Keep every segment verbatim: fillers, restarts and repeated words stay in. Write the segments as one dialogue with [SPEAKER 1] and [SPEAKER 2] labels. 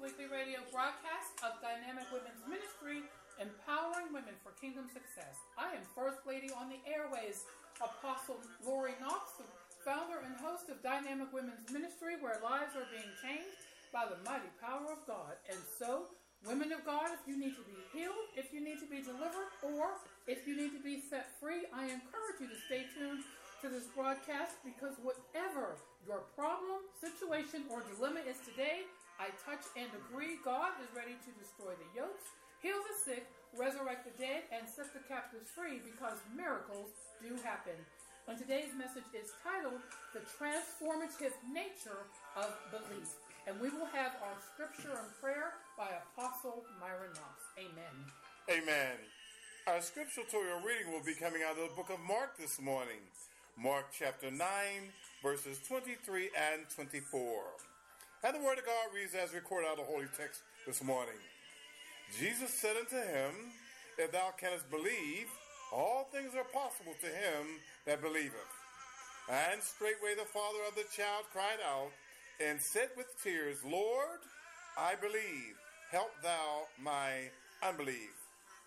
[SPEAKER 1] weekly radio broadcast of Dynamic Women's Ministry, empowering women for kingdom success. I am First Lady on the airways, Apostle Lori Knox, the founder and host of Dynamic Women's Ministry, where lives are being changed by the mighty power of God. And so, women of God, if you need to be healed, if you need to be delivered, or if you need to be set free, I encourage you to stay tuned to this broadcast, because whatever your problem, situation, or dilemma is today, I touch and agree. God is ready to destroy the yokes, heal the sick, resurrect the dead, and set the captives free, because miracles do happen. And today's message is titled, The Transformative Nature of Belief. And we will have our scripture and prayer by Apostle Myron Knox. Amen.
[SPEAKER 2] Amen. Our scriptural reading will be coming out of the book of Mark this morning. Mark chapter nine, verses twenty-three and twenty-four. And the word of God reads as recorded out of the holy text this morning. Jesus said unto him, If thou canst believe, all things are possible to him that believeth. And straightway the father of the child cried out, and said with tears, Lord, I believe. Help thou my unbelief.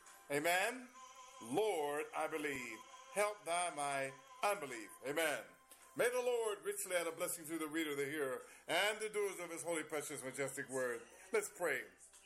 [SPEAKER 2] Amen. Lord, I believe. Help thou my unbelief. Amen. May the Lord richly add a blessing to the reader, the hearer, and the doers of his holy, precious, majestic word. Let's pray.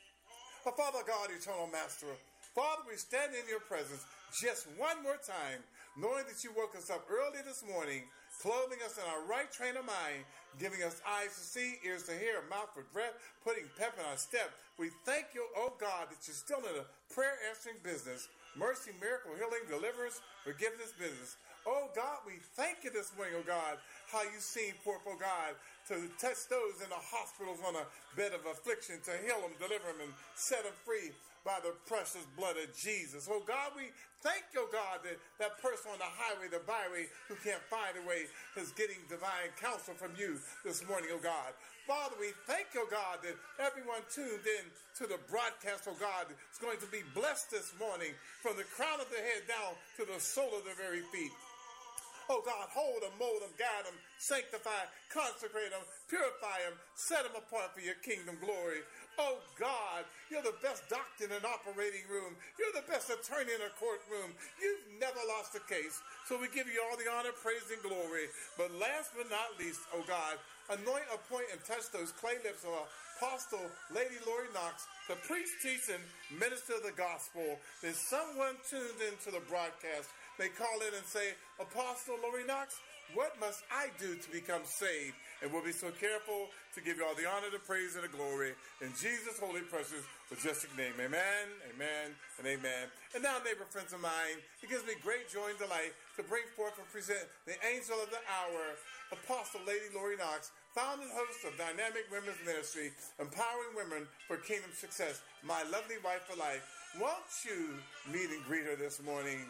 [SPEAKER 2] Oh, Father God, eternal master, Father, we stand in your presence just one more time, knowing that you woke us up early this morning, clothing us in our right train of mind, giving us eyes to see, ears to hear, a mouth for breath, putting pep in our step. We thank you, oh God, that you're still in a prayer-answering business, mercy, miracle, healing, deliverance, forgiveness business. Oh God, we thank you this morning, oh God, how you seem forth, oh God, to touch those in the hospitals on a bed of affliction, to heal them, deliver them, and set them free by the precious blood of Jesus. Oh God, we thank you, oh God, that that person on the highway, the byway, who can't find a way is getting divine counsel from you this morning, oh God. Father, we thank you, oh God, that everyone tuned in to the broadcast, oh God, is going to be blessed this morning from the crown of their head down to the sole of their very feet. Oh God, hold them, mold them, guide them, sanctify, consecrate them, purify them, set them apart for your kingdom glory. Oh God, you're the best doctor in an operating room. You're the best attorney in a courtroom. You've never lost a case. So we give you all the honor, praise, and glory. But last but not least, oh God, anoint, appoint, and touch those clay lips of Apostle Lady Lori Knox to preach, teach, and minister the gospel. That someone tuned into the broadcast may call in and say, Apostle Lori Knox, what must I do to become saved? And we'll be so careful to give you all the honor, the praise, and the glory. In Jesus' holy, precious, majestic name. Amen, amen, and amen. And now, neighbor, friends of mine, it gives me great joy and delight to bring forth and present the angel of the hour, Apostle Lady Lori Knox, founder and host of Dynamic Women's Ministry, empowering women for kingdom success, my lovely wife for life. Won't you meet and greet her this morning?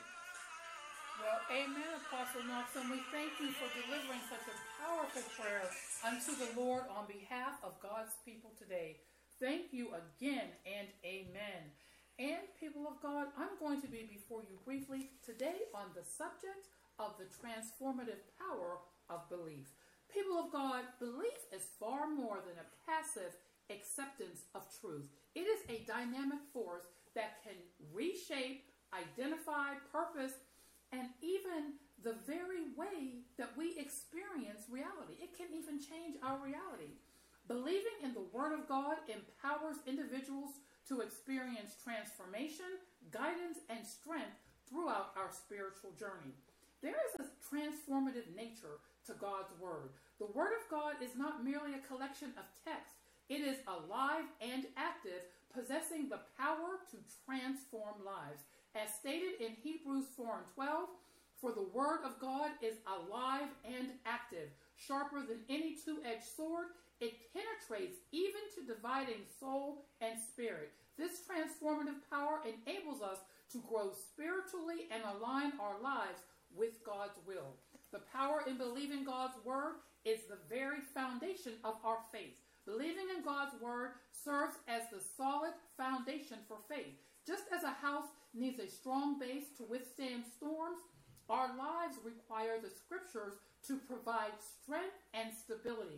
[SPEAKER 1] Well, amen, Apostle Knox, and we thank you for delivering such a powerful prayer unto the Lord on behalf of God's people today. Thank you again, and amen. And people of God, I'm going to be before you briefly today on the subject of the transformative power of belief. People of God, belief is far more than a passive acceptance of truth. It is a dynamic force that can reshape, identify, purpose, and even the very way that we experience reality. It can even change our reality. Believing in the Word of God empowers individuals to experience transformation, guidance, and strength throughout our spiritual journey. There is a transformative nature to God's Word. The Word of God is not merely a collection of text. It is alive and active, possessing the power to transform lives. As stated in Hebrews four and twelve, for the word of God is alive and active, sharper than any two-edged sword. It penetrates even to dividing soul and spirit. This transformative power enables us to grow spiritually and align our lives with God's will. The power in believing God's word is the very foundation of our faith. Believing in God's word serves as the solid foundation for faith. Just as a house needs a strong base to withstand storms, our lives require the scriptures to provide strength and stability.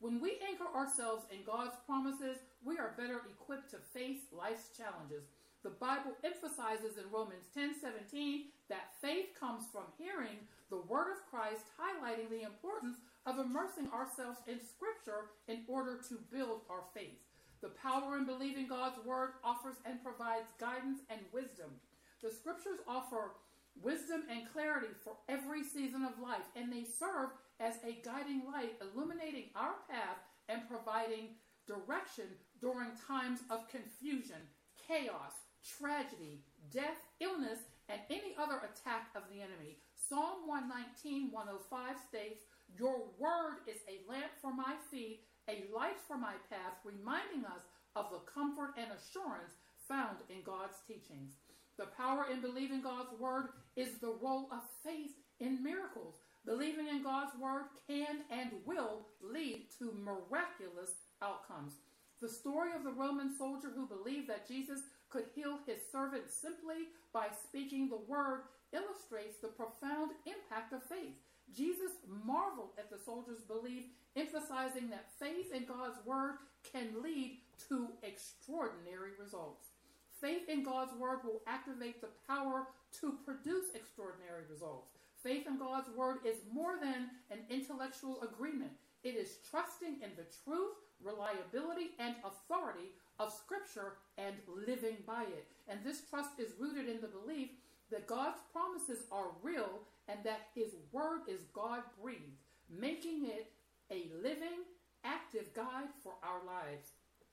[SPEAKER 1] When we anchor ourselves in God's promises, we are better equipped to face life's challenges. The Bible emphasizes in Romans ten seventeen that faith comes from hearing the word of Christ, highlighting the importance of immersing ourselves in Scripture in order to build our faith. The power in believing God's word offers and provides guidance and wisdom. The Scriptures offer wisdom and clarity for every season of life, and they serve as a guiding light, illuminating our path and providing direction during times of confusion, chaos, tragedy, death, illness, and any other attack of the enemy. Psalm one nineteen, one oh five states, "Your word is a lamp for my feet, a light for my path," reminding us of the comfort and assurance found in God's teachings. The power in believing God's word is the role of faith in miracles. Believing in God's word can and will lead to miraculous outcomes. The story of the Roman soldier who believed that Jesus could heal his servant simply by speaking the word illustrates the profound impact of faith. Jesus marveled at the soldier's belief, emphasizing that faith in God's word can lead to extraordinary results. Faith in God's word will activate the power to produce extraordinary results. Faith in God's word is more than an intellectual agreement. It is trusting in the truth, reliability, and authority of Scripture and living by it. And this trust is rooted in the belief that God's promises are real and that his word is God-breathed, making it a living, active guide for our lives.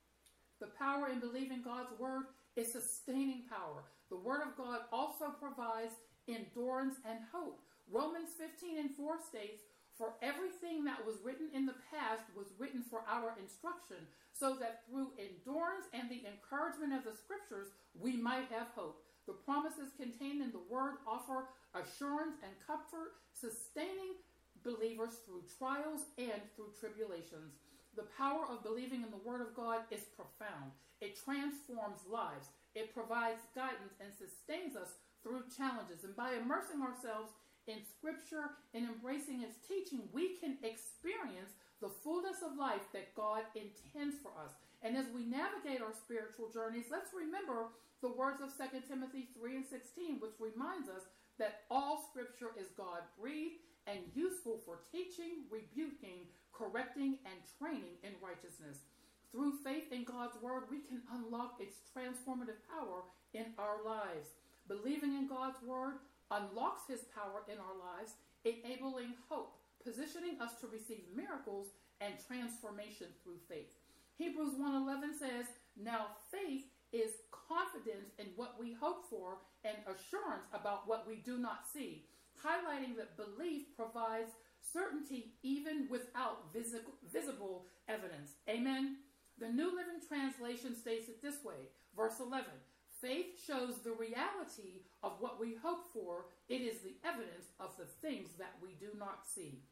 [SPEAKER 1] The power in believing God's word is sustaining power. The word of God also provides endurance and hope. Romans fifteen and four states, "For everything that was written in the past was written for our instruction, so that through endurance and the encouragement of the Scriptures, we might have hope." The promises contained in the word offer assurance and comfort, sustaining believers through trials and through tribulations. The power of believing in the word of God is profound. It transforms lives. It provides guidance and sustains us through challenges. And by immersing ourselves in Scripture and embracing its teaching, we can experience the fullness of life that God intends for us. And as we navigate our spiritual journeys, let's remember the words of Second Timothy three and sixteen, which reminds us that all Scripture is God-breathed and useful for teaching, rebuking, correcting, and training in righteousness. Through faith in God's word, we can unlock its transformative power in our lives. Believing in God's word unlocks his power in our lives, enabling hope, positioning us to receive miracles and transformation through faith. Hebrews one eleven says, "Now faith is confidence in what we hope for and assurance about what we do not see," highlighting that belief provides certainty even without visible, visible evidence. Amen? The New Living Translation states it this way, verse eleven, "Faith shows the reality of what we hope for. It is the evidence of the things that we do not see."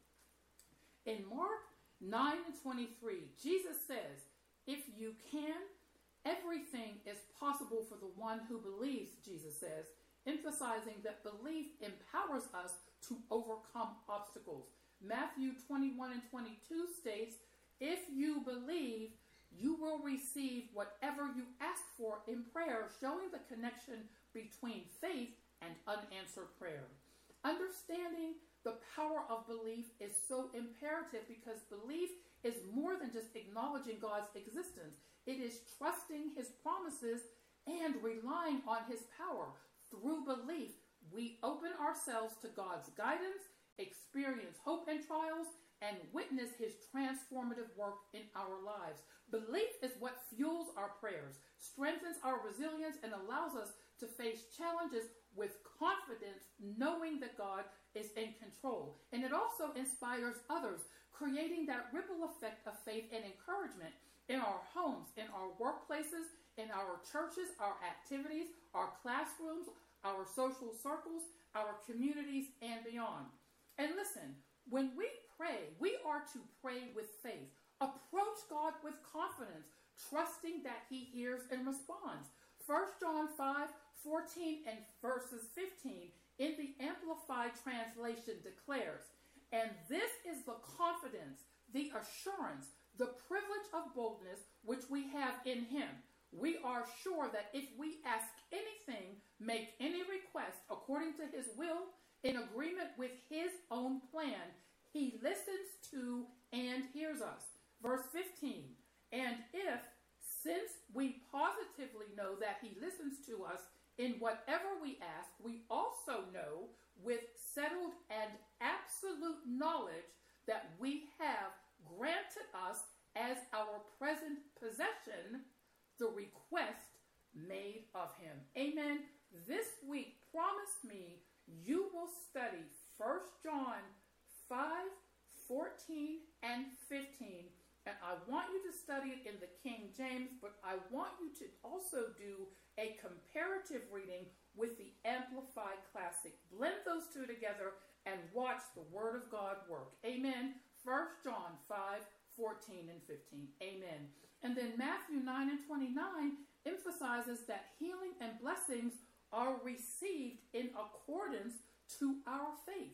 [SPEAKER 1] In Mark nine and twenty-three, Jesus says, "If you can, everything is possible for the one who believes," Jesus says, emphasizing that belief empowers us to overcome obstacles. Matthew twenty-one and twenty-two states, "If you believe, you will receive whatever you ask for in prayer," showing the connection between faith and unanswered prayer. Understanding the power of belief is so imperative because belief is more than just acknowledging God's existence. It is trusting his promises and relying on his power. Through belief, we open ourselves to God's guidance, experience hope in trials, and witness his transformative work in our lives. Belief is what fuels our prayers, strengthens our resilience, and allows us to face challenges with confidence, knowing that God is in control. And it also inspires others, creating that ripple effect of faith and encouragement in our homes, in our workplaces, in our churches, our activities, our classrooms, our social circles, our communities, and beyond. And listen, when we pray, we are to pray with faith. Approach God with confidence, trusting that he hears and responds. First John five, fourteen and verses fifteen in the Amplified Translation declares, "And this is the confidence, the assurance, the privilege of boldness which we have in him. We are sure that if we ask anything, make any request according to his will, in agreement with his own plan, he listens to and hears us. Verse fifteen, and if, since we positively know that he listens to us in whatever we ask, we also know with settled and absolute knowledge that we have granted us as our present possession the request made of him. Amen. This week, promise me you will study First John five, fourteen, and fifteen. And I want you to study it in the King James, but I want you to also do a comparative reading with the Amplified Classic. Blend those two together and watch the Word of God work. Amen. First John five, fourteen, and fifteen. Amen. And then Matthew nine and twenty-nine emphasizes that healing and blessings are received in accordance to our faith.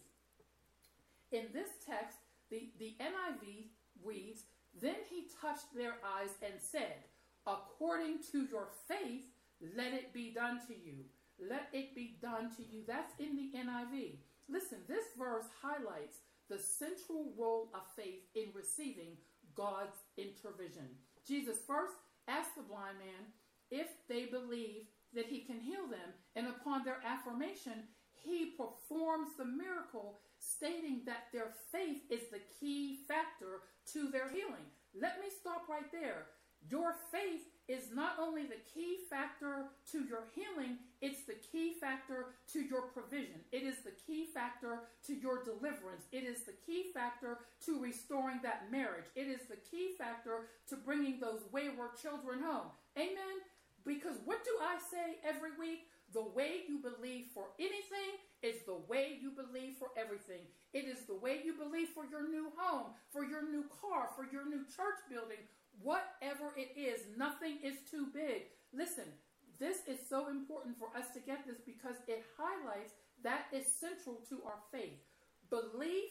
[SPEAKER 1] In this text, the, the N I V reads, then he touched their eyes and said, according to your faith, let it be done to you. Let it be done to you. That's in the N I V. Listen, this verse highlights the central role of faith in receiving God's intervention. Jesus first asked the blind man if they believe that he can heal them, and upon their affirmation, he performs the miracle, stating that their faith is the key factor to their healing. Let me stop right there. Your faith is not only the key factor to your healing, it's the key factor to your provision. It is the key factor to your deliverance. It is the key factor to restoring that marriage. It is the key factor to bringing those wayward children home. Amen? Because what do I say every week? The way you believe for anything is the way you believe for everything. It is the way you believe for your new home, for your new car, for your new church building. Whatever it is, nothing is too big. Listen, this is so important for us to get this because it highlights that is central to our faith. Belief,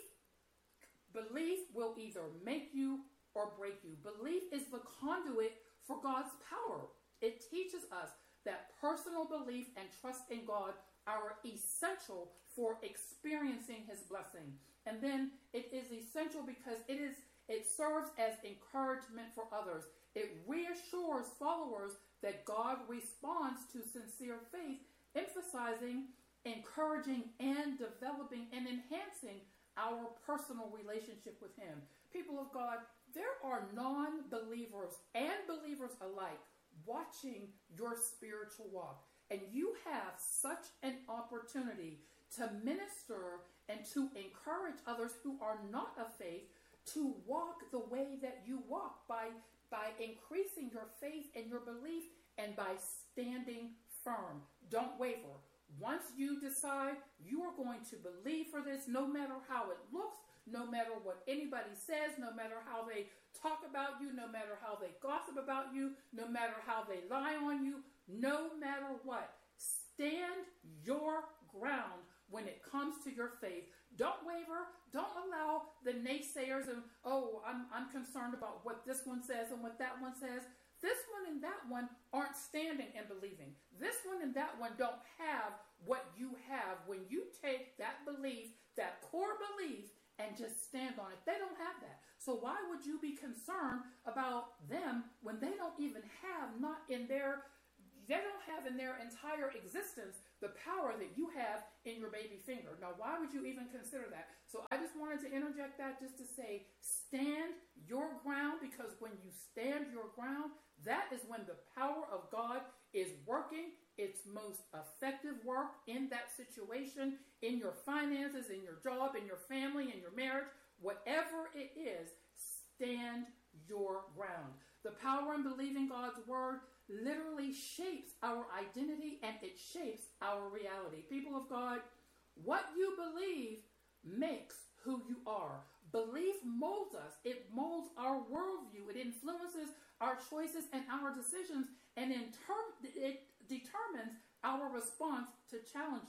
[SPEAKER 1] belief will either make you or break you. Belief is the conduit for God's power. It teaches us that personal belief and trust in God are essential for experiencing his blessing. And then it is essential because it is It serves as encouragement for others. It reassures followers that God responds to sincere faith, emphasizing, encouraging, and developing and enhancing our personal relationship with him. People of God, there are non-believers and believers alike watching your spiritual walk. And you have such an opportunity to minister and to encourage others who are not of faith to walk the way that you walk by, by increasing your faith and your belief and by standing firm. Don't waver. Once you decide you are going to believe for this, no matter how it looks, no matter what anybody says, no matter how they talk about you, no matter how they gossip about you, no matter how they lie on you, no matter what, stand your ground when it comes to your faith. Don't waver. Don't allow the naysayers and, oh, I'm, I'm concerned about what this one says and what that one says. This one and that one aren't standing and believing. This one and that one don't have what you have when you take that belief, that core belief, and just stand on it. They don't have that. So why would you be concerned about them when they don't even have, not in their, they don't have in their entire existence the power that you have in your baby finger. Now, why would you even consider that? So I just wanted to interject that just to say, stand your ground, because when you stand your ground, that is when the power of God is working its most effective work in that situation, in your finances, in your job, in your family, in your marriage, whatever it is, stand your ground. The power in believing God's word literally shapes our identity and it shapes our reality. People of God, what you believe makes who you are. Belief molds us. It molds our worldview. It influences our choices and our decisions, and in turn, it determines our response to challenge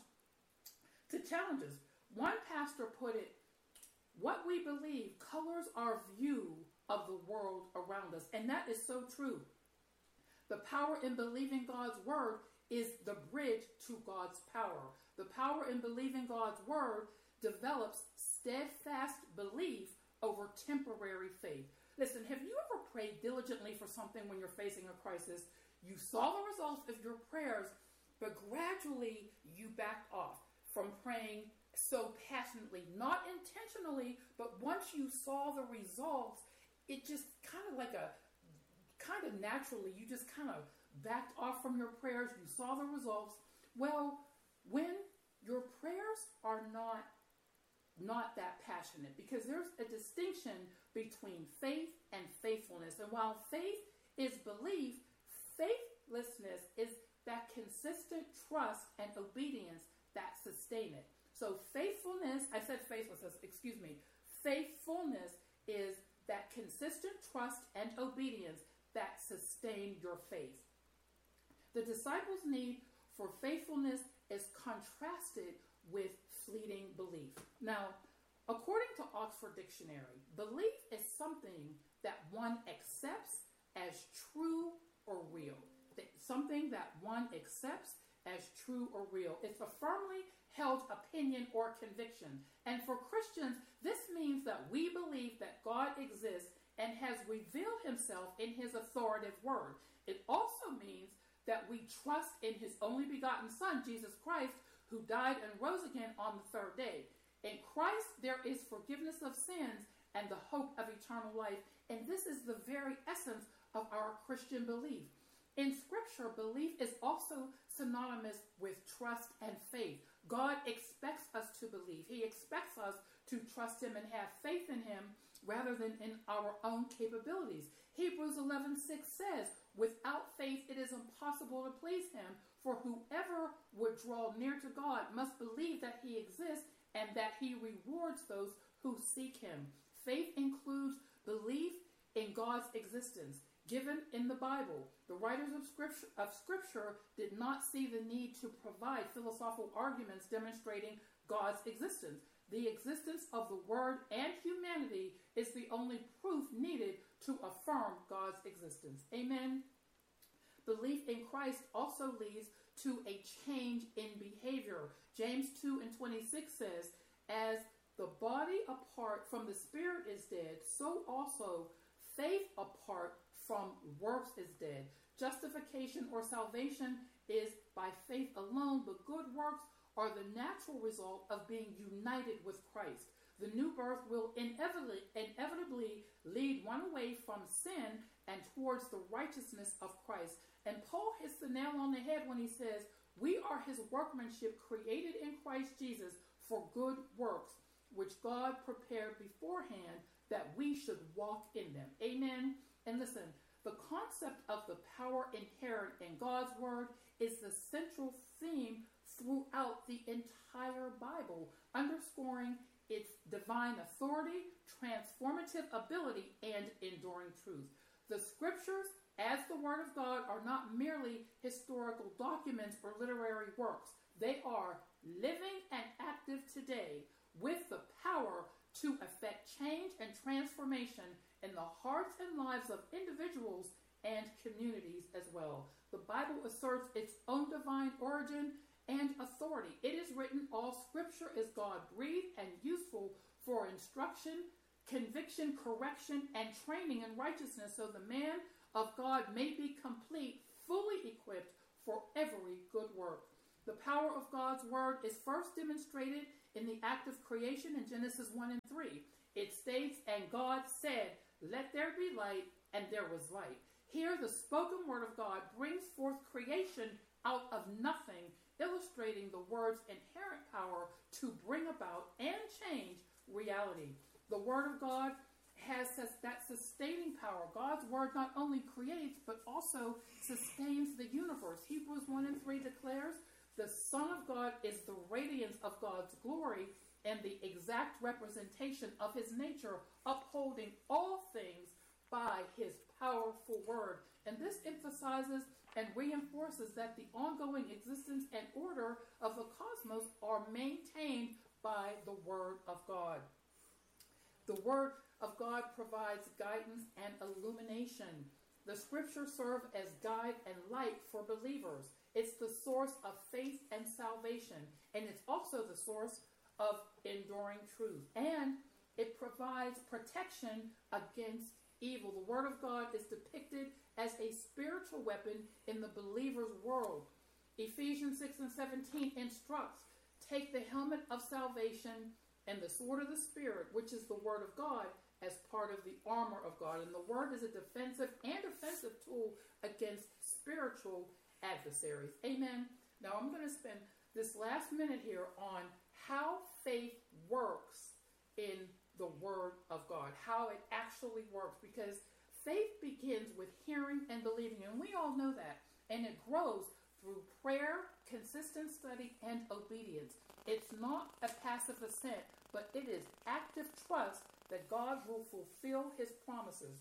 [SPEAKER 1] to challenges. One pastor put it, what we believe colors our view of the world around us. And that is so true. The power in believing God's word is the bridge to God's power. The power in believing God's word develops steadfast belief over temporary faith. Listen, have you ever prayed diligently for something when you're facing a crisis? You saw the results of your prayers, but gradually you backed off from praying so passionately, not intentionally, but once you saw the results, it just kind of like a, kind of naturally, you just kind of backed off from your prayers. You saw the results. Well, when your prayers are not not that passionate, because there's a distinction between faith and faithfulness. And while faith is belief, faithlessness is that consistent trust and obedience that sustain it. So faithfulness, I said faithlessness, excuse me. Faithfulness is that consistent trust and obedience that sustain your faith. The disciples' need for faithfulness is contrasted with fleeting belief. Now, according to Oxford Dictionary, belief is something that one accepts as true or real. Something that one accepts as true or real. It's a firmly held opinion or conviction. And for Christians, this means that we believe that God exists and has revealed himself in his authoritative word. It also means that we trust in his only begotten Son, Jesus Christ, who died and rose again on the third day. In Christ, there is forgiveness of sins and the hope of eternal life. And this is the very essence of our Christian belief. In Scripture, belief is also synonymous with trust and faith. God expects us to believe. He expects us to trust him and have faith in him rather than in our own capabilities. Hebrews eleven six says, without faith it is impossible to please him, for whoever would draw near to God must believe that he exists and that he rewards those who seek him. Faith includes belief in God's existence given in the Bible. The writers of scripture, of scripture did not see the need to provide philosophical arguments demonstrating God's existence. The existence of the Word and humanity is the only proof needed to affirm God's existence. Amen. Belief in Christ also leads to a change in behavior. James two and twenty-six says, as the body apart from the spirit is dead, so also faith apart from works is dead. Justification or salvation is by faith alone, but good works are the natural result of being united with Christ. The new birth will inevitably, inevitably lead one away from sin and towards the righteousness of Christ. And Paul hits the nail on the head when he says, we are his workmanship created in Christ Jesus for good works, which God prepared beforehand that we should walk in them. Amen. And listen, the concept of the power inherent in God's word is the central theme throughout the entire Bible, underscoring its divine authority, transformative ability, and enduring truth. The scriptures, as the word of God, are not merely historical documents or literary works. They are living and active today with the power to effect change and transformation in the hearts and lives of individuals and communities as well. The Bible asserts its own divine origin and authority. It is written, all scripture is God-breathed and useful for instruction, conviction, correction, and training in righteousness, so the man of God may be complete, fully equipped for every good work. The power of God's word is first demonstrated in the act of creation in Genesis one and three. It states, and God said, let there be light, and there was light. Here, the spoken word of God brings forth creation out of nothing, illustrating the word's inherent power to bring about and change reality. The word of God has that sustaining power. God's word not only creates, but also sustains the universe. Hebrews one and three declares, the Son of God is the radiance of God's glory and the exact representation of his nature, upholding all things by his powerful word. And this emphasizes and reinforces that the ongoing existence and order of the cosmos are maintained by the word of God. The word, of God provides guidance and illumination. The scriptures serve as guide and light for believers. It's the source of faith and salvation, and it's also the source of enduring truth. And it provides protection against evil. The Word of God is depicted as a spiritual weapon in the believer's world. Ephesians six and seventeen instructs, take the helmet of salvation and the sword of the Spirit, which is the Word of God, as part of the armor of God. And the Word is a defensive and offensive tool against spiritual adversaries. Amen. Now I'm going to spend this last minute here on how faith works in the Word of God, how it actually works, because faith begins with hearing and believing, and we all know that, and it grows through prayer, consistent study, and obedience. It's not a passive assent, but it is active trust that God will fulfill his promises.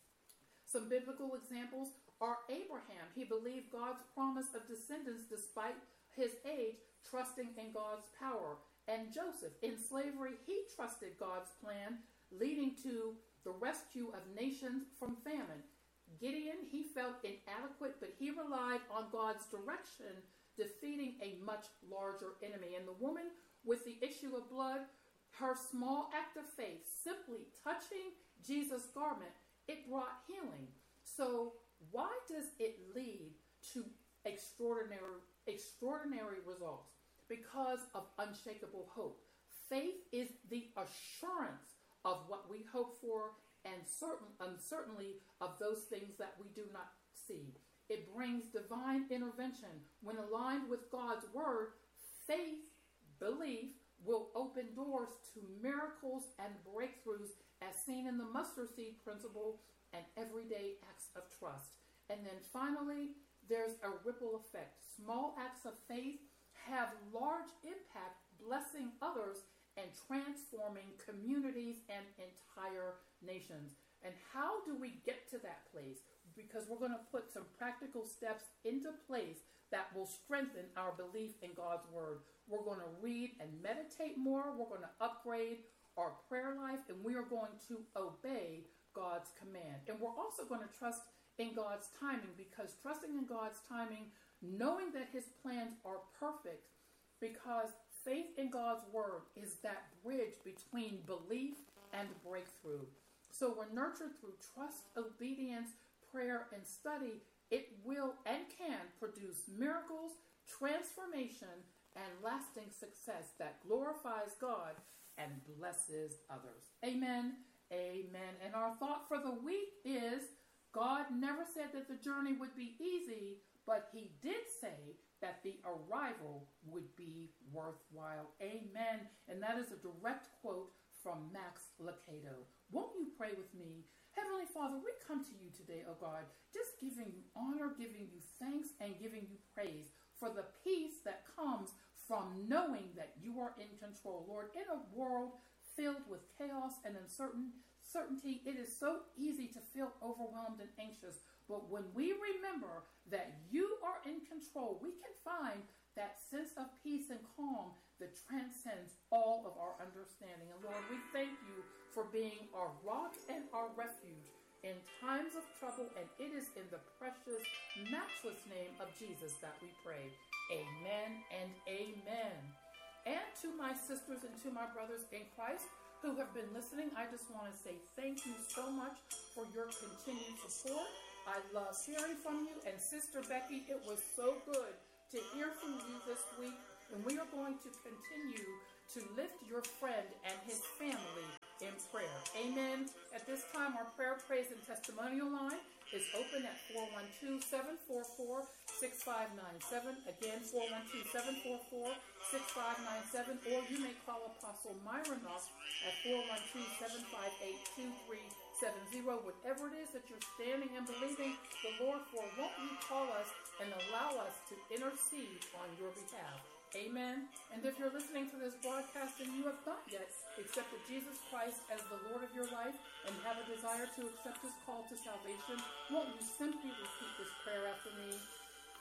[SPEAKER 1] Some biblical examples are Abraham. He believed God's promise of descendants despite his age, trusting in God's power. And Joseph, in slavery, he trusted God's plan, leading to the rescue of nations from famine. Gideon, he felt inadequate, but he relied on God's direction, defeating a much larger enemy. And the woman with the issue of blood, her small act of faith, simply touching Jesus' garment, it brought healing. So why does it lead to extraordinary, extraordinary results? Because of unshakable hope. Faith is the assurance of what we hope for, and certain, uncertainty of those things that we do not see. It brings divine intervention. When aligned with God's word, faith, belief, will open doors to miracles and breakthroughs as seen in the mustard seed principle and everyday acts of trust. And then finally, there's a ripple effect. Small acts of faith have large impact, blessing others and transforming communities and entire nations. And how do we get to that place? Because we're going to put some practical steps into place that will strengthen our belief in God's word. We're going to read and meditate more. We're going to upgrade our prayer life, and we are going to obey God's command. And we're also going to trust in God's timing, because trusting in God's timing, knowing that his plans are perfect, because faith in God's word is that bridge between belief and breakthrough. So we're nurtured through trust, obedience, prayer, and study. It will and can produce miracles, transformation, and lasting success that glorifies God and blesses others. Amen. Amen. And our thought for the week is, God never said that the journey would be easy, but he did say that the arrival would be worthwhile. Amen. And that is a direct quote from Max Lucado. Won't you pray with me? Heavenly Father, we come to you today, oh God, just giving you honor, giving you thanks, and giving you praise for the peace that comes from knowing that you are in control. Lord, in a world filled with chaos and uncertainty, it is so easy to feel overwhelmed and anxious. But when we remember that you are in control, we can find that sense of peace and calm that transcends all of our understanding. And Lord, we thank you for being our rock and our refuge in times of trouble. And it is in the precious, matchless name of Jesus that we pray. Amen and amen. And to my sisters and to my brothers in Christ who have been listening, I just want to say thank you so much for your continued support. I love hearing from you. And Sister Becky, it was so good to hear from you this week. And we are going to continue to lift your friend and his family in prayer. Amen. At this time, our prayer, praise, and testimonial line is open at four one two, seven four four, six five nine seven. Again, four one two, seven four four, six five nine seven. Or you may call Apostle Myronoff at four one two, seven five eight, two three seven zero. Whatever it is that you're standing and believing the Lord for, won't you call us and allow us to intercede on your behalf? Amen. And if you're listening to this broadcast and you have not yet accepted Jesus Christ as the Lord of your life and have a desire to accept his call to salvation, won't you simply repeat this prayer after me?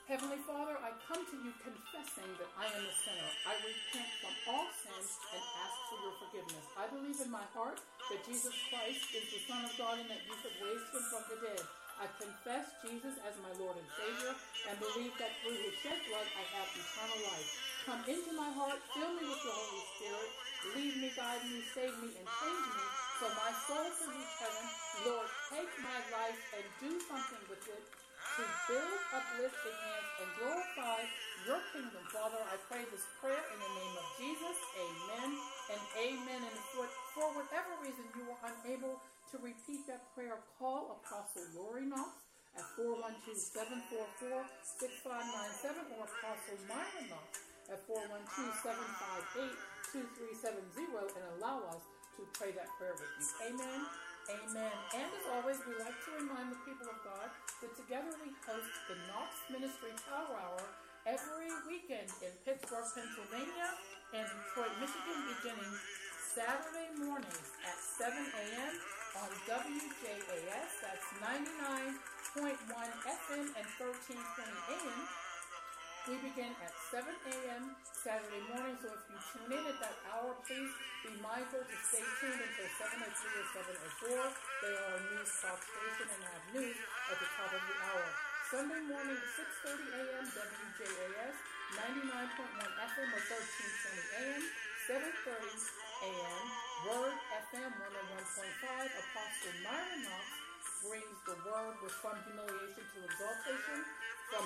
[SPEAKER 1] Heavenly Father, I come to you confessing that I am a sinner. I repent from all sins and ask for your forgiveness. I believe in my heart that Jesus Christ is the Son of God and that you have raised him from the dead. I confess Jesus as my Lord and Savior and believe that through his shed blood I have eternal life. Come into my heart, fill me with your Holy Spirit, lead me, guide me, save me, and change me so my soul can reach heaven. Lord, take my life and do something with it to build, uplift, enhance, and glorify your kingdom. Father, I pray this prayer in the name of Jesus. Amen and amen. And for, for whatever reason you were unable to repeat that prayer, call Apostle Lori Knox at four one two, seven four four, six five nine seven or Apostle Myra Knox at four one two, seven five eight, two three seven zero and allow us to pray that prayer with you. Amen. Amen. And as always, we like to remind the people of God that together we host the Knox Ministry Power Hour every weekend in Pittsburgh, Pennsylvania, and Detroit, Michigan, beginning Saturday mornings at seven a.m. on W J A S. That's ninety-nine point one F M and thirteen twenty A M. We begin at seven a.m. Saturday morning, so if you tune in at that hour, please be mindful to stay tuned until seven oh three or seven oh four. They are a news talk station and have news at the top of the hour. Sunday morning, six thirty a.m. W J A S, ninety-nine point one F M or thirteen twenty A M, seven thirty a.m. Word F M one oh one point five. Apostle Myra Knox brings the word with from humiliation to exaltation, from